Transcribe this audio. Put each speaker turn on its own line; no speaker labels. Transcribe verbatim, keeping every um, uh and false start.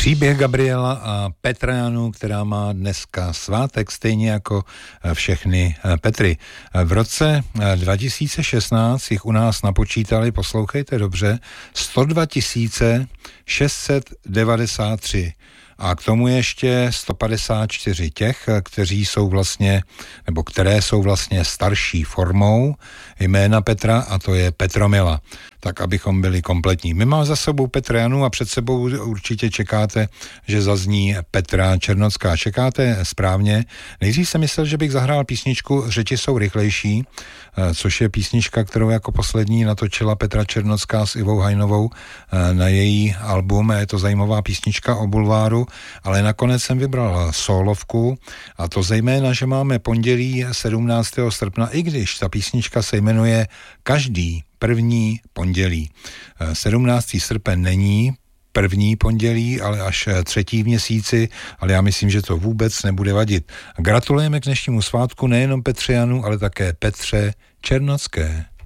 Příběh Gabriela a Petra Janu, která má dneska svátek, stejně jako všechny Petry. V roce dva tisíce šestnáct jich u nás napočítali, poslouchejte dobře, sto dva tisíce šest set devadesát tři. A k tomu ještě sto padesát čtyři těch, kteří jsou vlastně, nebo které jsou vlastně starší formou jména Petra, a to je Petromila. Tak abychom byli kompletní. My máme za sebou Petra Janu a před sebou určitě čekáte, že zazní Petra Černocká. Čekáte správně. Nejdřív jsem myslel, že bych zahrál písničku Řeči jsou rychlejší, což je písnička, kterou jako poslední natočila Petra Černocká s Ivou Hajnovou na její album. Je to zajímavá písnička o bulváru, ale nakonec jsem vybral sólovku, a to zejména, že máme pondělí sedmnáctého srpna, i když ta písnička se jmenuje Každý první pondělí. sedmnáctého srpen není první pondělí, ale až třetí v měsíci, ale já myslím, že to vůbec nebude vadit. Gratulujeme k dnešnímu svátku nejenom Petře Janu, ale také Petře Černocké.